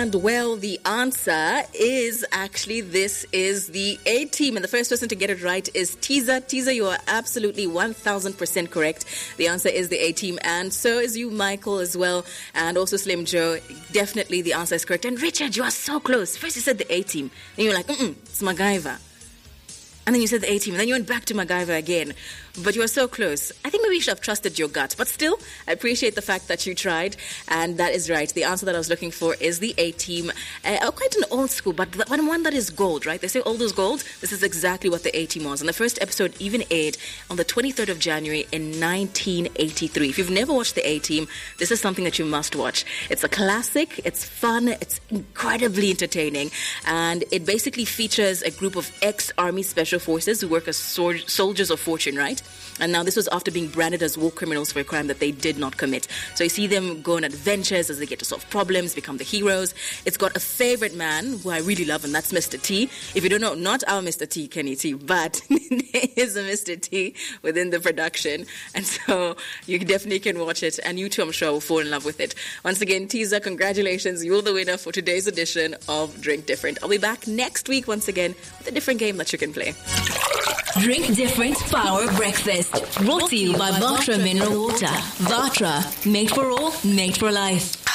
And well, the answer is actually this is the A team. And the first person to get it right is Tiza. Tiza, you are absolutely 1000% correct. The answer is the A team. And so is you, Michael, as well. And also Slim Joe. Definitely the answer is correct. And Richard, you are so close. First you said the A team. Then you were like, it's MacGyver. And then you said the A team. And then you went back to MacGyver again. But you were so close. I think maybe you should have trusted your gut. But still, I appreciate the fact that you tried. And that is right. The answer that I was looking for is the A team. Quite an old school, but one that is gold, right? They say old is gold. This is exactly what the A team was. And the first episode even aired on the 23rd of January in 1983. If you've never watched the A team, this is something that you must watch. It's a classic. It's fun. It's incredibly entertaining. And it basically features a group of ex-army special forces who work as soldiers of fortune, right? And now this was after being branded as war criminals for a crime that they did not commit. So you see them go on adventures as they get to solve problems, become the heroes. It's got a favorite man who I really love, and that's Mr. T. If you don't know, not our Mr. T, Kenny T, but there is a Mr. T within the production. And so you definitely can watch it, and you too, I'm sure, will fall in love with it. Once again, Tiza, congratulations. You're the winner for today's edition of Drink Different. I'll be back next week once again with a different game that you can play. Drink Different Power Breakfast. Brought to you by Vatra Mineral Water. Vatra, made for all, made for life.